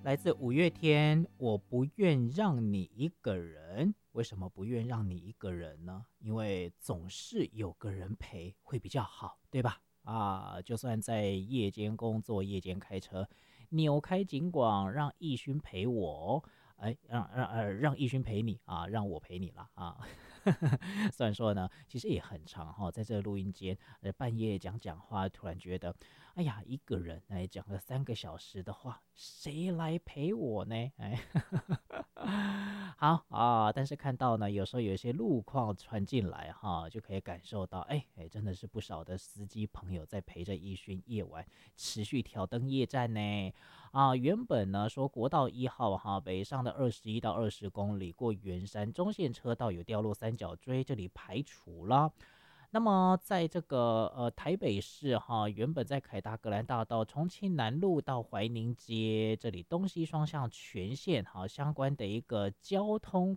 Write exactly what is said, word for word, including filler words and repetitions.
来自五月天，我不愿让你一个人。为什么不愿让你一个人呢？因为总是有个人陪会比较好，对吧？啊，就算在夜间工作、夜间开车，扭开警广，让义勋陪我，哎，让让呃让义勋陪你啊，让我陪你了啊。虽然说呢，其实也很长哈、哦，在这个录音间，呃，半夜讲讲话，突然觉得，哎呀，一个人哎讲了三个小时的话，谁来陪我呢？哎，好啊，但是看到呢，有时候有一些路况传进来哈，就可以感受到，哎哎，真的是不少的司机朋友在陪着义勋夜晚持续挑灯夜战呢。啊，原本呢说国道一号哈北上的二十一到二十公里过圆山中线车道有掉落三角锥，这里排除了。那么在这个呃台北市哈，原本在凯达格兰大道、重庆南路到怀宁街这里东西双向全线哈相关的一个交通